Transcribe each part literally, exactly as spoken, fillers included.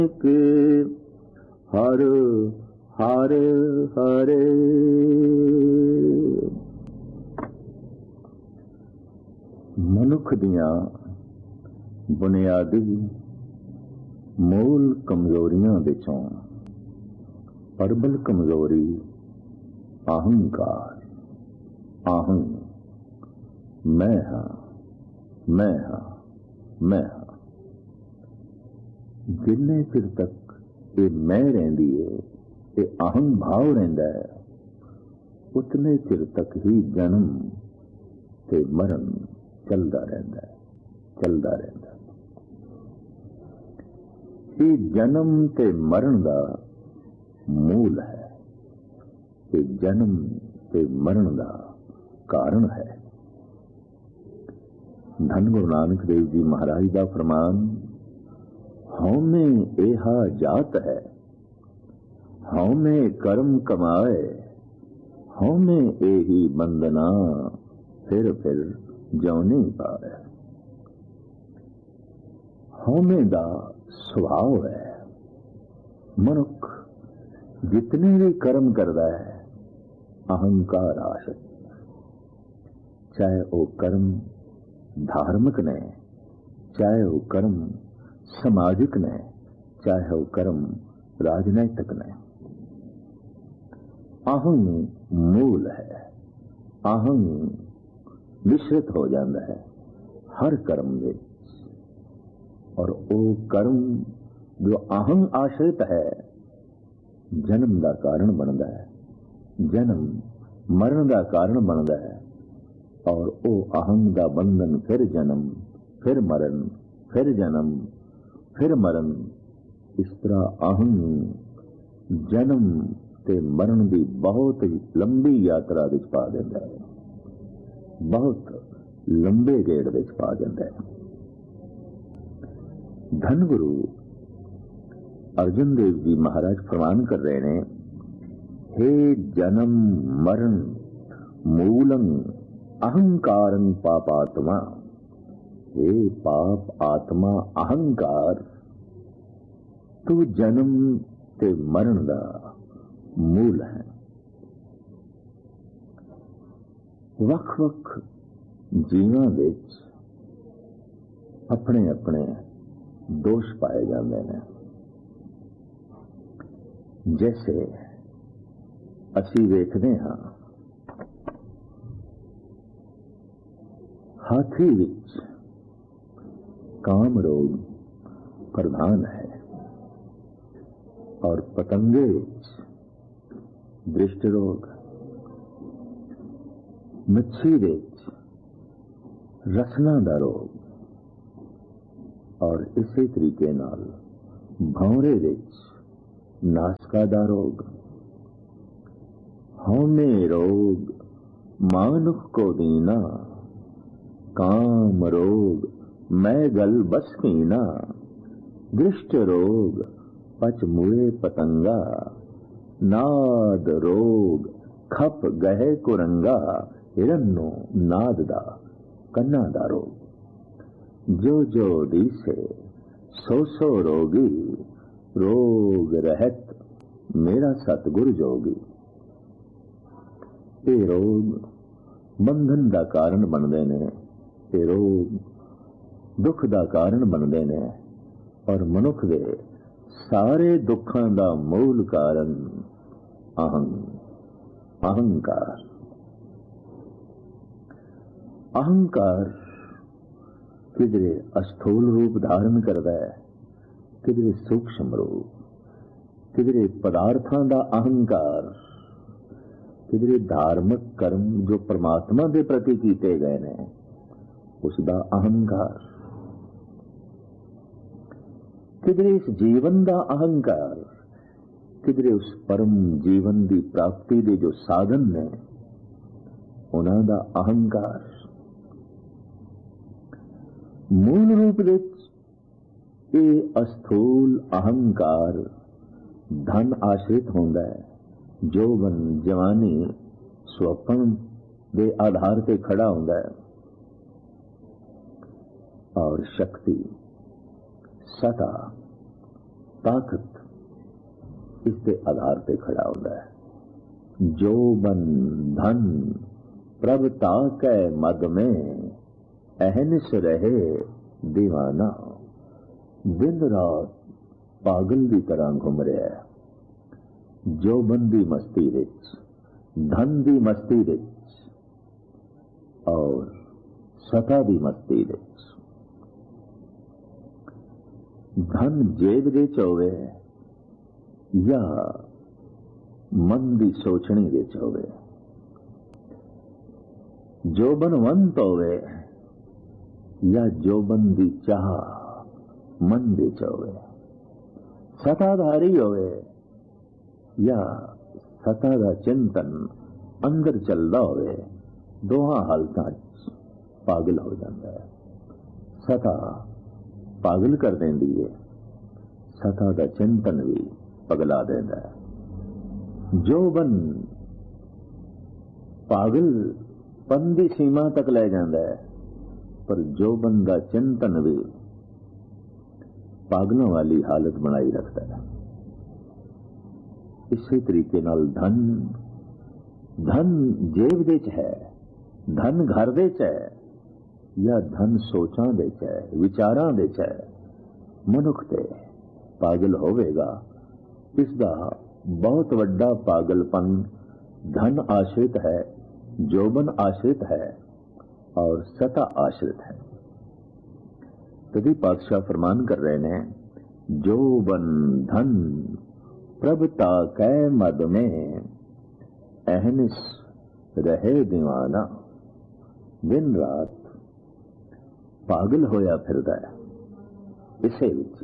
के हर हर हरे। मनुख दियां बुनियादी मूल कमजोरियां विचों प्रबल कमजोरी अहंकार। आहं मैं हाँ, मैं हाँ, मैं हाँ। जिन्ने चिर तक ये मैं रहिंदी है, ये अहं भाव रहिंदा है, उतने चिर तक ही जन्म ते मरण चलदा रहिंदा है, चलदा रहिंदा है। ये जन्म ते मरण दा मूल है, ये जन्म ते मरण दा कारण है। धन गुरु नानक देव जी महाराज का फरमान, हौमे एहा जात है, हौमे कर्म कमाए, हौमे एही बंदना, फिर फिर जौने पाए। हौमे दा स्वभाव है। मनुख जितने भी कर्म करता है अहंकार आश्रित, चाहे वो कर्म धार्मिक ने, चाहे वो कर्म समाजिक ने, चाहे वो कर्म राजनैतिक ने। अहं मूल है। अहं मिश्रित हो जाता है हर कर्म में, और वो कर्म जो अहं आश्रित है जन्म का कारण बनता है, जन्म मरण का कारण बनता है। और वो अहं का बंधन फिर जन्म, फिर मरण, फिर जन्म, फिर मरण। इस तरह अहं जन्म ते मरण की बहुत लंबी यात्रा विच पा देता है, बहुत लंबे गेड़ विच पा देता है। धन गुरु अर्जुन देव जी महाराज फरमान कर रहे हैं, हे जन्म मरण मूलं अहंकारं पापात्मा। हे पाप आत्मा अहंकार, तू जन्म ते मरण दा मूल है। वख वख जीवां विच अपने अपने दोष पाए जाते हैं। जैसे असी वेखते हाँ हाथी विच काम रोग प्रधान है, और पतंगे विच दृष्ट रोग, मच्छी विच रसना दा रोग, और इसी तरीके नाल भौरे विच नासका दा रोग। हौमे रोग मानुख को दीना, काम रोग मैं गल बस कीना। दृष्ट रोग पच मुए पतंगा, नाद रोग खप गहे कुरंगा। हिरन्नो नाद दा कन्ना दा रोग, जो जो दीसे सो सो रोगी। रोग रहत मेरा सतगुर जोगी। ये रोग बंधन का कारण बनते ने, ये रोग दुख का कारण बनते ने, और मनुख दे सारे दुखों का मूल कारण अहं अहंकार। अहंकार किधरे अस्थूल रूप धारण करता है, किधरे सूक्ष्म रूप, किधरे पदार्थों का अहंकार, किधरे धार्मिक कर्म जो परमात्मा के प्रति किए गए ने उसका अहंकार, किधरे इस जीवन का अहंकार, किधरे उस परम जीवन की प्राप्ति के जो साधन ने उन्हां दा अहंकार। मूल रूप विच ये अस्थूल अहंकार धन आश्रित होंदा है, जोबन जवानी स्वप्न के आधार पे खड़ा होंदा है, और शक्ति सता ताकत इसके आधार पर खड़ा होता है। जो बन धन प्रभता कै मद में अहनिस रहे दीवाना। दिन रात पागल की तरह घूम रहा है। जो बन दी मस्ती विच, धन की मस्ती विच और सता की मस्ती विच। धन जेब विच होवे या मन की सोचनी विच होवे। जोबनवंत होवे या जोबन की चाह मन विच होवे। सताधारी होवे या सता का चिंतन अंदर चलता होवे, दोहां हालतां पागल हो जाता है। सता पागल कर देंदी है, सता का चिंतन भी पगला देता है। जोबन पागलपन की सीमा तक ले जाता है, पर जोबन का चिंतन भी पागलों वाली हालत बनाई रखता है। इसी तरीके नाल धन धन जेब दे च है, धन घर दे च है या धन सोचां दे च है, विचारां दे च है। मनुख ते पागल होवेगा, इसका बहुत वड्डा पागलपन धन आश्रित है, जोबन आश्रित है और सता आश्रित है। तभी पातशाह फरमान कर रहे ने, जोबन धन प्रभता कै मद में अहनिस रहे दीवाना। दिन रात पागल होया फिरदा है इसे विच।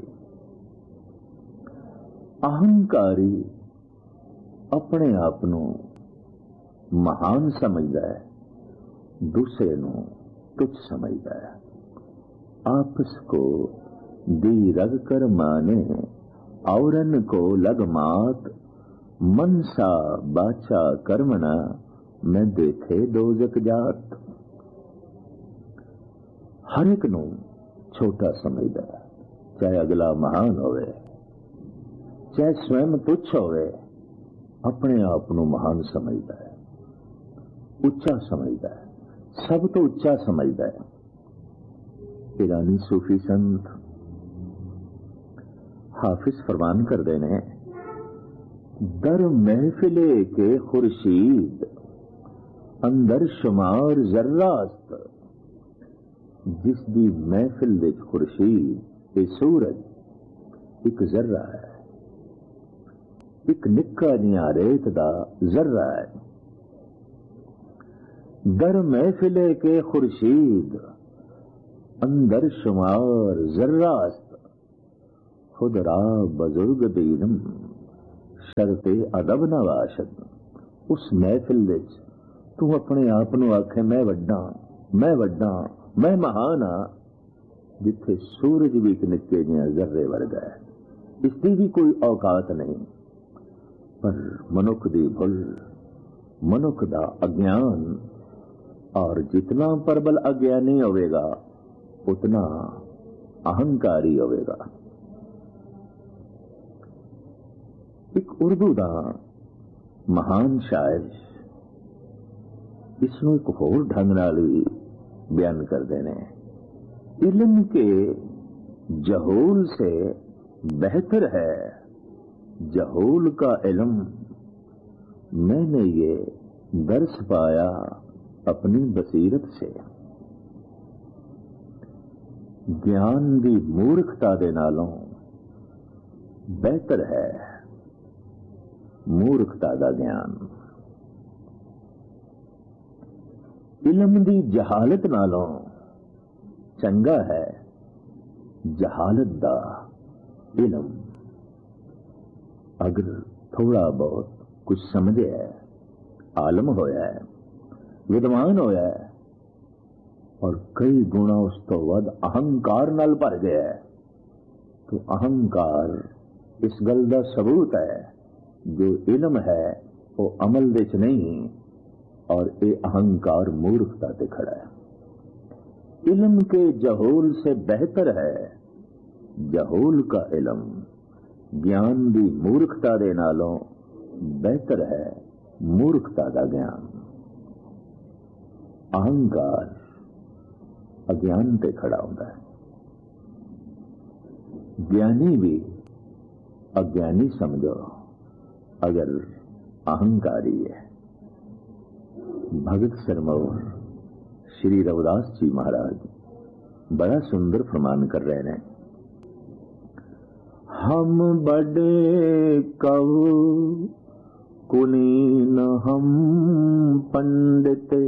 अहंकारी अपने आप नू महान समझदा है, दूसरे नू तुच्छ समझदा है। आपस को दी रग कर माने औरन को लग मात। मनसा बाचा कर्मणा मैं देखे दोजक जात। हर एक नू छोटा समझदा है, चाहे अगला महान होवे चाहे स्वयं तुच्छ होवे। अपने आप नू महान समझदा है, उच्चा समझदा है, सब तो उच्चा समझदा है। ईरानी सूफी संत हाफिज फरमान कर देने, दर महफिले के खुर्शीद अंदर शुमार जर्रास्त। जिसदी महफिल विच खुर्शीद ए सूरज एक जर्रा है, एक निक्का जिहा रेत दा जर्रा है। दर महफिले के खुर्शीद अंदर शुमार जर्रास्त। खुद रा बुजुर्ग दीनम शरते अदब नवाशद। उस महफिल विच तू अपने आप नू आखे मैं वड्डा मैं वड्डा मैं महान हाँ, जिथे सूरज भी एक निक्के जिहा जर्रे वर्गा है। इसकी भी कोई औकात नहीं। पर मनुख दी भुल, मनुख दा अज्ञान, और जितना प्रबल अज्ञानी होवेगा उतना अहंकारी होवेगा। एक उर्दू दा महान शायर इसनों एक होर ढंग नाल भी बयान कर देने। इल्म के जहूल से बेहतर है जहूल का इल्म। मैंने ये दर्स पाया अपनी बसीरत से। ज्ञान दी मूर्खता दे नालों बेहतर है मूर्खता दा ज्ञान। इल्म दी जहालत नालों चंगा है जहालत दा इल्म। अगर थोड़ा बहुत कुछ समझे है, आलम होया है, विद्वान होया है, और कई गुणा उस तो वध अहंकार नाल भर गया है, तो अहंकार इस गल दा सबूत है जो इल्म है वो अमल विच नहीं, और ये अहंकार मूर्खता पे खड़ा है। इल्म के जहूल से बेहतर है जहूल का इल्म। ਗਿਆਨ ਦੀ ਮੂਰਖਤਾ ਦੇ ਨਾਲੋਂ ਬਿਹਤਰ ਹੈ ਮੂਰਖਤਾ ਦਾ ਗਿਆਨ। ਅਹੰਕਾਰ ਅਗਿਆਨ ਤੇ ਖੜਾ ਹੁੰਦਾ ਹੈ। ਗਿਆਨੀ भी अज्ञानी समझो अगर अहंकारी है। भगत सिरमौर श्री रविदास जी महाराज बड़ा सुंदर फरमान कर रहे हैं। हम बड़े कवि कुलीन हम पंडित,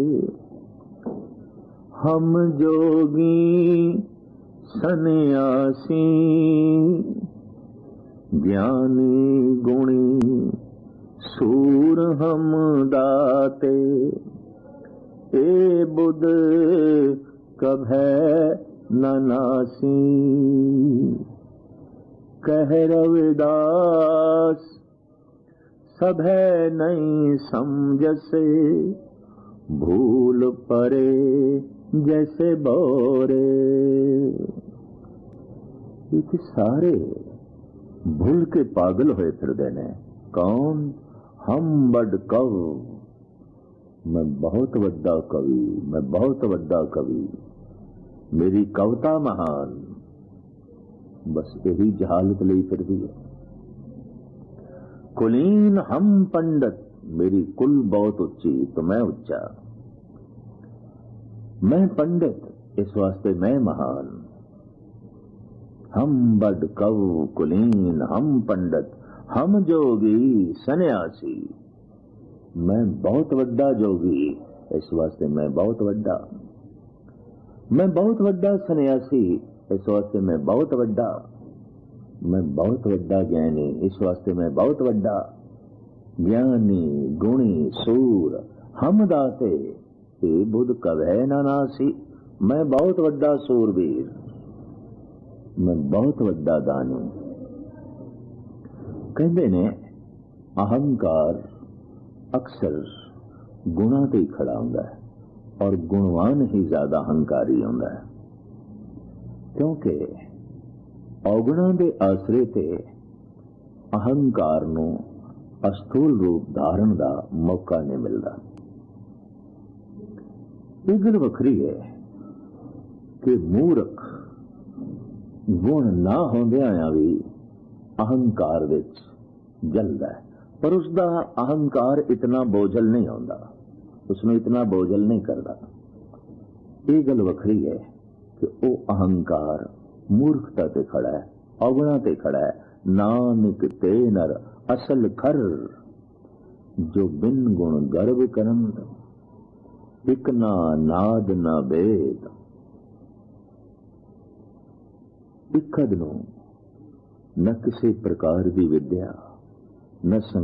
हम जोगी सन्यासी, ज्ञानी गुणी सूर हम दाते, ए बुध कभै न नासी। कह रविदास सभै नहीं समझसे, भूल परे जैसे बोरे। ये सारे भूल के पागल होए फिरदे ने। कौन? हम बड़ कव, मैं बहुत वड्डा कवि, मैं बहुत वड्डा कवि, मेरी कविता महान। बस यही जहालत लई फिरदी है। कुलीन हम पंडित, मेरी कुल बहुत उच्ची तो मैं उच्चा। मैं पंडित इस वास्ते मैं महान। हम बड़ कव कुलीन हम पंडित, हम जोगी सन्यासी, मैं बहुत वड्डा जोगी इस वास्ते मैं बहुत वड्डा। मैं बहुत वड्डा सन्यासी इस वास्ते मैं बहुत वड्डा। मैं बहुत वड्डा ज्ञानी इस वास्ते मैं बहुत वड्डा। ज्ञानी गुणी सूर हम दाते, ए बुध कभै न नासी। मैं बहुत वड्डा सूरवीर, मैं बहुत वड्डा दानी। कहते ने अहंकार अक्सर गुणा ते खड़ा होंदा है और गुणवान ही ज्यादा अहंकारी होंदा है, क्योंकि अवगुणा दे आसरे ते अहंकार नू अस्थूल रूप धारण का मौका नहीं मिलता। ये गल वखरी है कि मूर्ख गुण ना होंदियां भी अहंकार विच जलदा है, पर उसका अहंकार इतना बोझल नहीं होंदा, उसमें इतना बोझल नहीं करता। ये गल वखरी है कि वो अहंकार मूर्खता ते खड़ा है, अवगुणा ते खड़ा है। नानक ते नर असल खर, जो बिन गुण गर्व करन, इक ना नाद ना बेद। इकद नूं न किसी प्रकार की विद्या न